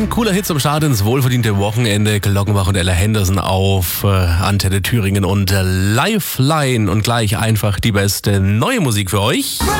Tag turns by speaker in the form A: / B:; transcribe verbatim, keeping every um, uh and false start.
A: Ein cooler Hit zum Start ins wohlverdiente Wochenende. Glockenbach und Ella Henderson auf äh, Antenne Thüringen und äh, Lifeline. Und gleich einfach die beste neue Musik für euch.